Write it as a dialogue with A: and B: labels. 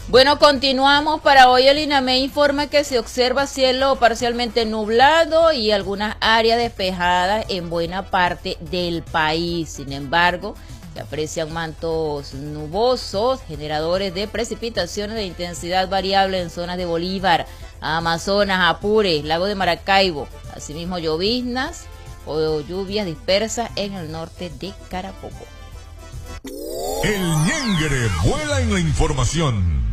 A: Bueno, continuamos. Para hoy el INAME informa que se observa cielo parcialmente nublado y algunas áreas despejadas en buena parte del país. Sin embargo, se aprecian mantos nubosos, generadores de precipitaciones de intensidad variable en zonas de Bolívar, Amazonas, Apure, Lago de Maracaibo. Asimismo, lloviznas o lluvias dispersas en el norte de Carabobo.
B: El ñengre vuela en la información.